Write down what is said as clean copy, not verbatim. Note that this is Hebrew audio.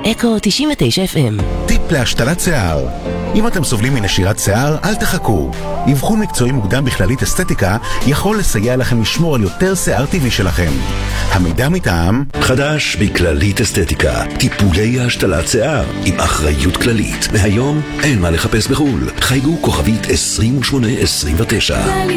אקו 99 FM. טיפ להשתלת שיער. אם אתם סובלים מנשירת שיער, אל תחכו. אבחון מקצועי מוקדם בכללית אסתטיקה יכול לסייע לכם לשמור על יותר שיער טבעי שלכם. המידע מטעם חדש בכללית אסתטיקה, טיפולי השתלת שיער עם אחריות כללית. מהיום אין מה לחפש בחול. חייגו כוכבית 2829.